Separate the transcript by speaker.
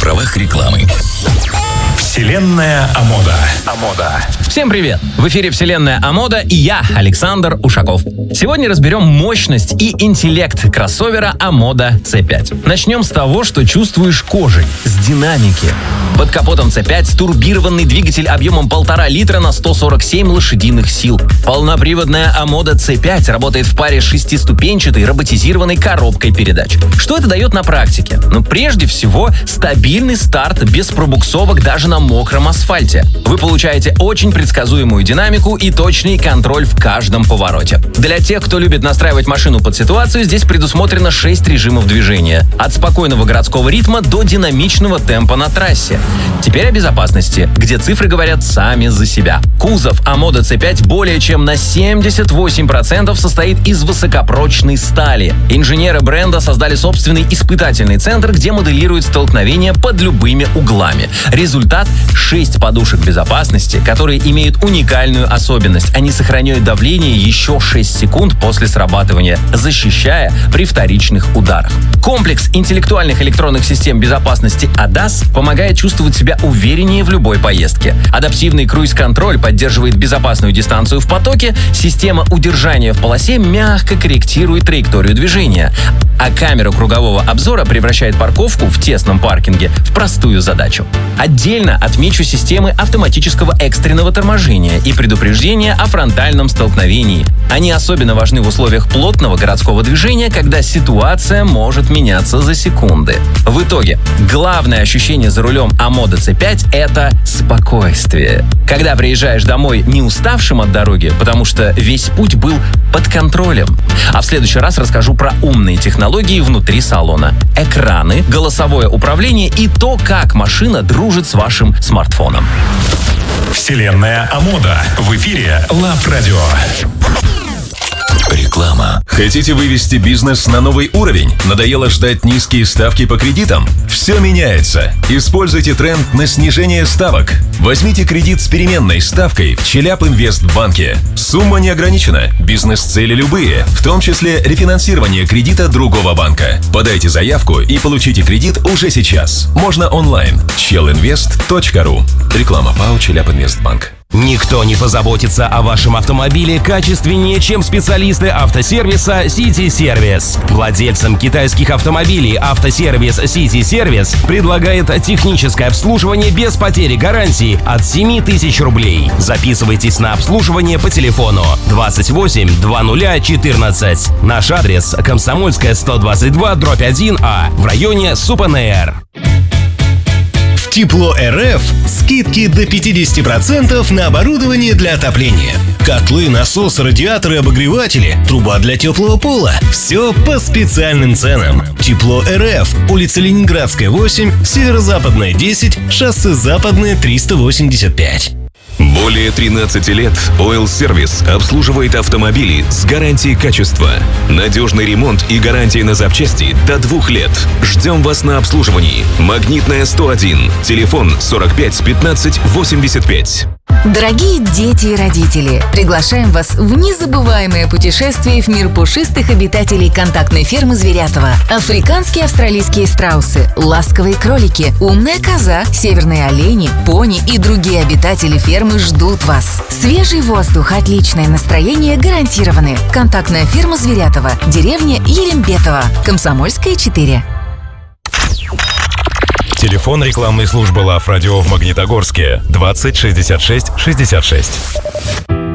Speaker 1: правах рекламы.
Speaker 2: Вселенная Амода.
Speaker 3: Всем привет! В эфире Вселенная Амода и я, Александр Ушаков. Сегодня разберем мощность и интеллект кроссовера Амода C5. Начнем с того, что чувствуешь кожей, с динамики. Под капотом C5 турбированный двигатель объемом 1,5 литра на 147 лошадиных сил. Полноприводная Амода C5 работает в паре с шестиступенчатой роботизированной коробкой передач. Что это дает на практике? Прежде всего, стабильный старт без пробуксовок даже на мокром асфальте. Вы получаете очень предсказуемую динамику и точный контроль в каждом повороте. Для тех, кто любит настраивать машину под ситуацию, здесь предусмотрено 6 режимов движения. От спокойного городского ритма до динамичного темпа на трассе. Теперь о безопасности, где цифры говорят сами за себя. Кузов Амода C5 более чем на 78% состоит из высокопрочной стали. Инженеры бренда создали собственный испытательный центр, где моделируют столкновения под любыми углами. Результат — 6 подушек безопасности, которые имеют уникальную особенность. Они сохраняют давление еще 6 секунд после срабатывания, защищая при вторичных ударах. Комплекс интеллектуальных электронных систем безопасности ADAS помогает чувствовать себя увереннее в любой поездке. Адаптивный круиз-контроль поддерживает безопасную дистанцию в потоке, система удержания в полосе мягко корректирует траекторию движения, а камера кругового обзора превращает парковку в тесном паркинге в простую задачу. Отдельно отмечу системы автоматического экстренного торможения и предупреждения о фронтальном столкновении. Они особенно важны в условиях плотного городского движения, когда ситуация может меняться за секунды. В итоге, главное ощущение за рулем Амода C5 — это спокойствие. Когда приезжаешь домой не уставшим от дороги, потому что весь путь был под контролем. А в следующий раз расскажу про умные технологии внутри салона. Экраны, голосовое управление и то, как машина дружит с вашим смартфоном.
Speaker 2: Вселенная Амода. В эфире Love Radio.
Speaker 1: Реклама.
Speaker 4: Хотите вывести бизнес на новый уровень? Надоело ждать низкие ставки по кредитам? Все меняется. Используйте тренд на снижение ставок. Возьмите кредит с переменной ставкой в Челябинвестбанке. Сумма не ограничена. Бизнес-цели любые, в том числе рефинансирование кредита другого банка. Подайте заявку и получите кредит уже сейчас. Можно онлайн. chelinvest.ru. Реклама ПАО Челябинвестбанк.
Speaker 5: Никто не позаботится о вашем автомобиле качественнее, чем специалисты автосервиса City Service. Владельцам китайских автомобилей автосервис City Service предлагает техническое обслуживание без потери гарантии от 7000 рублей. Записывайтесь на обслуживание по телефону 28 20 14. Наш адрес: Комсомольская, 122/1А в районе СУПНР.
Speaker 6: Тепло РФ скидки до 50% на оборудование для отопления. Котлы, насосы, радиаторы, обогреватели, труба для теплого пола. Все по специальным ценам. Тепло РФ. Улица Ленинградская, 8, Северо-Западная, 10, шоссе Западное, 385.
Speaker 4: Более 13 лет Oil Service обслуживает автомобили с гарантией качества. Надежный ремонт и гарантия на запчасти до 2 лет. Ждем вас на обслуживании. Магнитная, 101. Телефон 45 15 85.
Speaker 7: Дорогие дети и родители, приглашаем вас в незабываемое путешествие в мир пушистых обитателей контактной фермы Зверятова. Африканские австралийские страусы, ласковые кролики, умная коза, северные олени, пони и другие обитатели фермы ждут вас. Свежий воздух, отличное настроение гарантированы. Контактная ферма Зверятова, деревня Ерембетово, Комсомольская, 4.
Speaker 2: Телефон рекламной службы Love Radio в Магнитогорске 20 66 66.